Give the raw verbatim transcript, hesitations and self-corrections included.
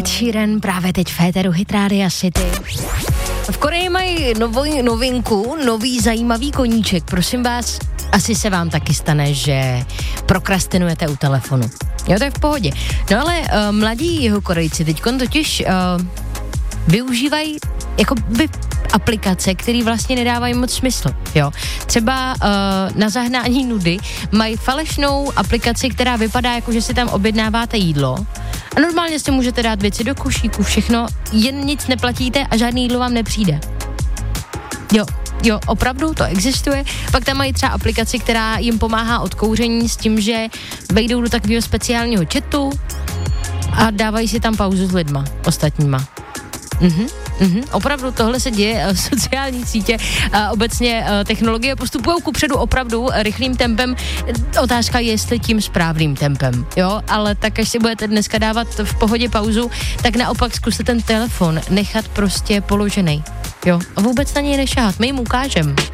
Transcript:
Ed Sheeran právě teď v éteru Hit Radio City. V Koreji mají novou novinku, nový zajímavý koníček. Prosím vás, asi se vám taky stane, že prokrastinujete u telefonu. Jo, to je v pohodě. No ale uh, mladí Jihokorejci teďkon totiž uh, využívají jako by aplikace, které vlastně nedávají moc smysl, jo. Třeba uh, na zahnání nudy mají falešnou aplikaci, která vypadá jako, že si tam objednáváte jídlo a normálně si můžete dát věci do košíku, všechno, jen nic neplatíte a žádný jídlo vám nepřijde. Jo, jo, opravdu, to existuje. Pak tam mají třeba aplikaci, která jim pomáhá od kouření s tím, že vejdou do takového speciálního chatu a dávají si tam pauzu s lidma, ostatníma. Mhm. Mm-hmm, opravdu tohle se děje v sociální sítě a obecně technologie postupují kupředu opravdu rychlým tempem. Otázka je, jestli tím správným tempem, jo, ale tak až si budete dneska dávat v pohodě pauzu, tak naopak zkuste ten telefon nechat prostě položený, jo, a vůbec na něj nešahat, my jim ukážem.